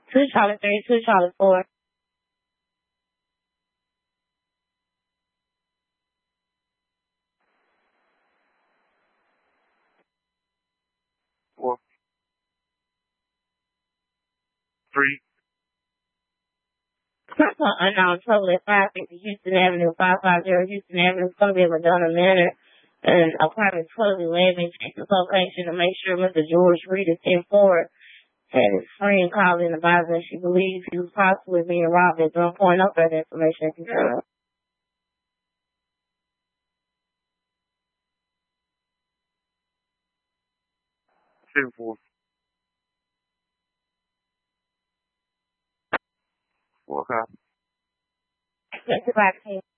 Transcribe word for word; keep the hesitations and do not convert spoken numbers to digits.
Two Charlie three, two Charlie four. Four. Three. Unknown total at five fifty Houston Avenue, five fifty Houston Avenue, it's going to be a Madonna Manor, and apartment twelve eleven. Check the location to make sure Mister George Reed is in for it. And his friend called in advising she believes he was possibly being robbed at gunpoint. No further information can come. Two four. Four copy. Get the vaccine.